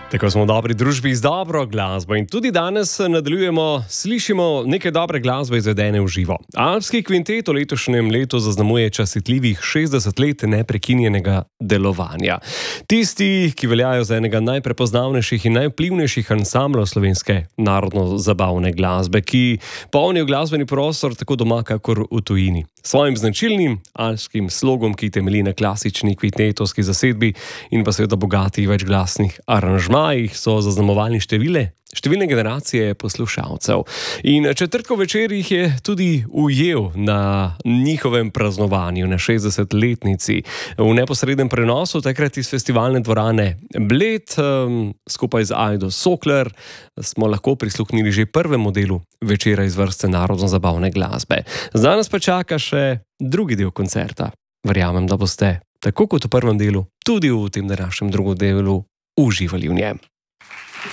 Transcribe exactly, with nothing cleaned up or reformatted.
Tako smo v dobri družbi z dobro glasbo in tudi danes nadaljujemo, slišimo nekaj dobre glasbe izvedene v živo. Alpski kvintet v letošnjem letu zaznamuje častitljivih šestdeset let neprekinjenega delovanja. Tisti, ki veljajo za enega najprepoznavnejših in najvplivnejših ansamblov slovenske narodno-zabavne glasbe, ki polnijo glasbeni prostor tako doma, kakor v tujini. Svojim značilnim alpskim slogom, ki temelji na klasični kvintetovski zasedbi in pa seveda bogatih večglasnih aranžmajih, so zaznamovali številne, številne generacije poslušalcev. In četrtkov večer jih je tudi ujel na njihovem praznovanju, na šestdesetletnici. V neposrednem prenosu takrat iz festivalne dvorane Bled, um, skupaj z Ajdo Sokler, smo lahko prisluhnili že prvemu delu večera iz vrste narodno-zabavne glasbe. Zdaj nas pa čaka še drugi del koncerta. Verjamem, da boste, tako kot v prvem delu, tudi v tem današnjem drugem delu uživali v njem.